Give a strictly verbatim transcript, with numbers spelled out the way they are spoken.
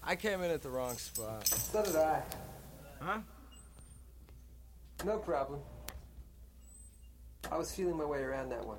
I came in at the wrong spot. So did I. Huh? No problem. I was feeling my way around that one.